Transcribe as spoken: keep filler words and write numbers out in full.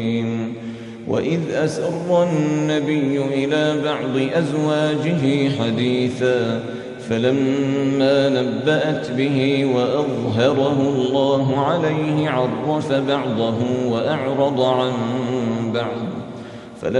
وإذ أسر النبي إلى بعض أزواجه حديثا فلما نبأت به وأظهره الله عليه عرف بعضه وأعرض عن بعض